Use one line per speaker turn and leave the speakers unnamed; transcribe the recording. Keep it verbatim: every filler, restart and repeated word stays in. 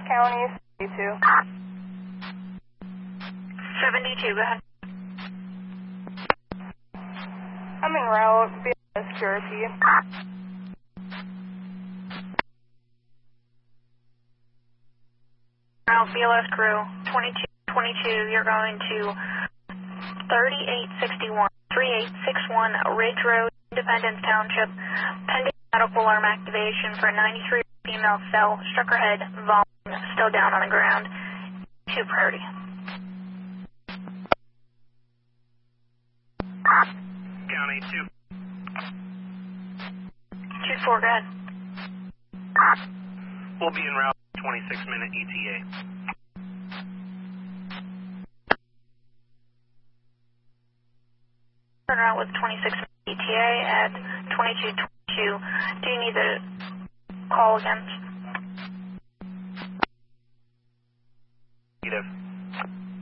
County, seventy-two.
seventy-two, go ahead.
I'm en route via security.
Route B L S crew, twenty-two twenty-two, you're going to thirty-eight sixty-one, thirty-eight sixty-one Ridge Road, Independence Township, pending medical alarm activation for a ninety-three female cell, struck her head, volume, still down on the ground, two priority.
County two.
two four, go ahead.
We'll be en route, twenty-six minute E T A.
Turn around with twenty-six E T A at twenty-two twenty-two. Do you need the call again?
Negative.